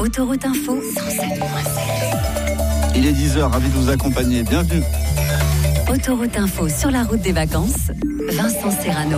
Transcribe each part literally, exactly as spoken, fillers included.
Autoroute Info cent sept point sept. Il est dix heures, ravi de vous accompagner. Bienvenue. Autoroute Info sur la route des vacances. Vincent Serrano.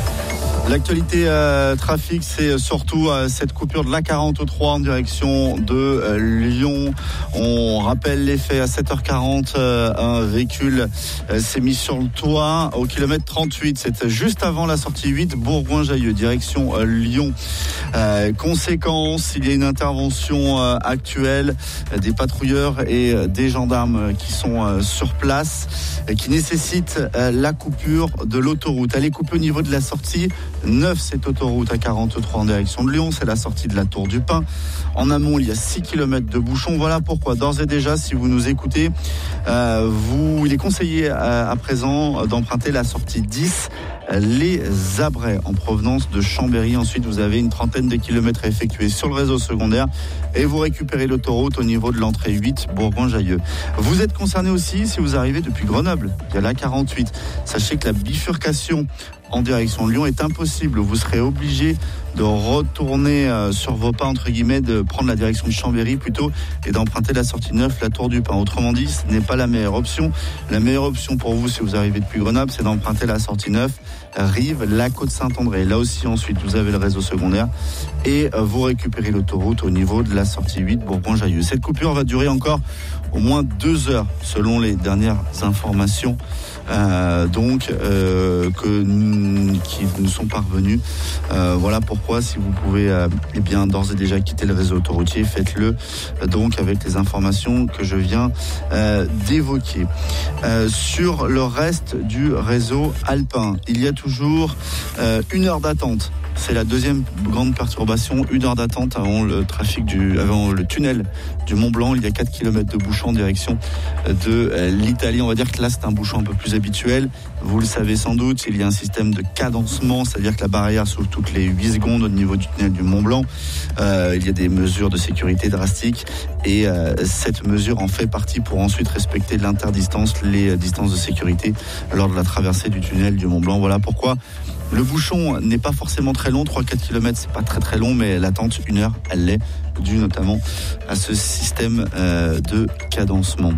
L'actualité euh, trafic, c'est surtout euh, cette coupure de l'A quarante-trois en direction de euh, Lyon. On rappelle les faits à sept heures quarante. Euh, un véhicule euh, s'est mis sur le toit au kilomètre trente-huit. C'était juste avant la sortie huit, Bourgoin-Jallieu, direction euh, Lyon. Euh, conséquence, il y a une intervention euh, actuelle euh, des patrouilleurs et euh, des gendarmes euh, qui sont euh, sur place et qui nécessitent euh, la coupure de l'autoroute. Elle est coupée au niveau de la sortie neuf, cette autoroute A quarante-trois en direction de Lyon, c'est la sortie de la Tour du Pin. En amont, il y a six kilomètres de bouchons. Voilà pourquoi, d'ores et déjà, si vous nous écoutez, euh, vous, il est conseillé à, à présent d'emprunter la sortie dix, les Abrais, en provenance de Chambéry. Ensuite, vous avez une trentaine de kilomètres à effectuer sur le réseau secondaire et vous récupérez l'autoroute au niveau de l'entrée huit, Bourgoin-Jallieu. Vous êtes concerné aussi si vous arrivez depuis Grenoble, il y a la quarante-huit. Sachez que la bifurcation en direction de Lyon est impossible. Vous serez obligé de retourner euh, sur vos pas, entre guillemets, de prendre la direction de Chambéry plutôt et d'emprunter la sortie neuf, la Tour du Pin. Autrement dit, ce n'est pas la meilleure option. La meilleure option pour vous, si vous arrivez depuis Grenoble, c'est d'emprunter la sortie neuf, Rive, la Côte-Saint-André. Là aussi, ensuite, vous avez le réseau secondaire et euh, vous récupérez l'autoroute au niveau de la sortie huit, Bourgoin-Jallieu. Cette coupure va durer encore au moins deux heures, selon les dernières informations euh, donc euh, que qui nous sont parvenus. Euh, voilà pourquoi, si vous pouvez euh, eh bien d'ores et déjà quitter le réseau autoroutier, faites-le euh, donc avec les informations que je viens euh, d'évoquer. Euh, sur le reste du réseau alpin, il y a toujours euh, une heure d'attente. C'est la deuxième grande perturbation, une heure d'attente avant le trafic du, avant le tunnel du Mont Blanc. Il y a quatre kilomètres de bouchon en direction de l'Italie. On va dire que là, c'est un bouchon un peu plus habituel. Vous le savez sans doute, il y a un système de cadencement, c'est-à-dire que la barrière s'ouvre toutes les huit secondes au niveau du tunnel du Mont Blanc. Euh, il y a des mesures de sécurité drastiques et euh, cette mesure en fait partie pour ensuite respecter l'interdistance, les distances de sécurité lors de la traversée du tunnel du Mont Blanc. Voilà pourquoi le bouchon n'est pas forcément très long, trois à quatre kilomètres, c'est pas très très long, mais l'attente, une heure, elle l'est, dû notamment à ce système euh, de cadencement.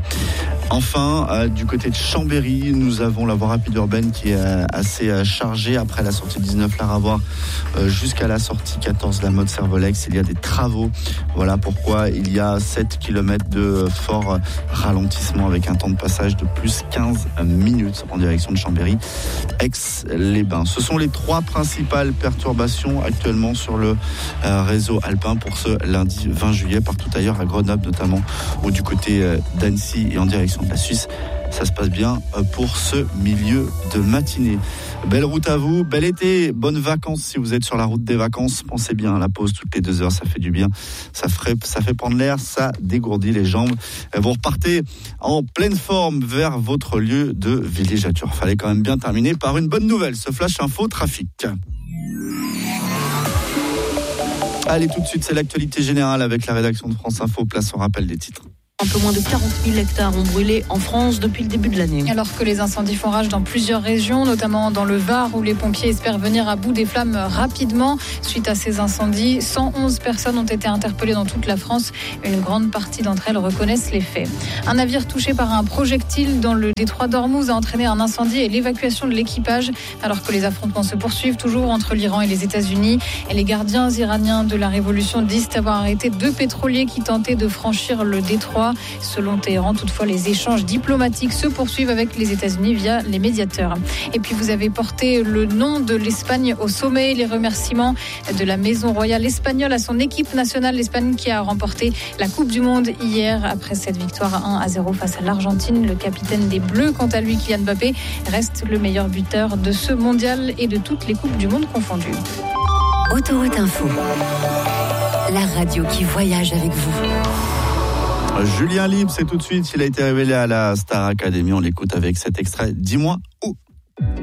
Enfin, euh, du côté de Chambéry, nous avons la voie rapide urbaine qui est euh, assez euh, chargée après la sortie dix-neuf Laravoie euh, jusqu'à la sortie quatorze la mode Servolex. Il y a des travaux. Voilà pourquoi il y a sept kilomètres de fort ralentissement avec un temps de passage de plus quinze minutes en direction de Chambéry, Aix-les-Bains. Ce sont les trois principales perturbations actuellement sur le euh, réseau alpin pour ce lundi vingt juillet. Partout ailleurs, à Grenoble notamment, ou du côté euh, d'Annecy et en direction de la Suisse, ça se passe bien pour ce milieu de matinée. Belle route à vous, bel été, bonnes vacances si vous êtes sur la route des vacances. Pensez bien à la pause toutes les deux heures, ça fait du bien, ça, ferait, ça fait prendre l'air, ça dégourdit les jambes. Vous repartez en pleine forme vers votre lieu de villégiature. Fallait quand même bien terminer par une bonne nouvelle, ce flash info trafic. Allez, tout de suite, c'est l'actualité générale avec la rédaction de France Info. Place au rappel des titres. Un peu moins de quarante mille hectares ont brûlé en France depuis le début de l'année. Alors que les incendies font rage dans plusieurs régions, notamment dans le Var, où les pompiers espèrent venir à bout des flammes rapidement. Suite à ces incendies, cent onze personnes ont été interpellées dans toute la France. Une grande partie d'entre elles reconnaissent les faits. Un navire touché par un projectile dans le détroit d'Ormuz a entraîné un incendie et l'évacuation de l'équipage, alors que les affrontements se poursuivent toujours entre l'Iran et les États-Unis. Et les gardiens iraniens de la révolution disent avoir arrêté deux pétroliers qui tentaient de franchir le détroit. Selon Téhéran, toutefois, les échanges diplomatiques se poursuivent avec les États-Unis via les médiateurs. Et puis, vous avez porté le nom de l'Espagne au sommet. Les remerciements de la Maison Royale espagnole à son équipe nationale, l'Espagne qui a remporté la Coupe du Monde hier après cette victoire un à zéro face à l'Argentine. Le capitaine des Bleus, quant à lui, Kylian Mbappé, reste le meilleur buteur de ce mondial et de toutes les Coupes du Monde confondues. Autoroute Info, la radio qui voyage avec vous. Julien Libre, c'est tout de suite, il a été révélé à la Star Academy, on l'écoute avec cet extrait. Dis-moi où.